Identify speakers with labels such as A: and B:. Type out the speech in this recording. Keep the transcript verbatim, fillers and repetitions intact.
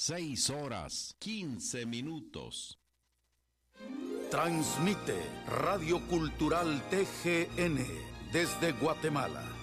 A: seis horas, quince minutos.
B: Transmite Radio Cultural T G N desde Guatemala.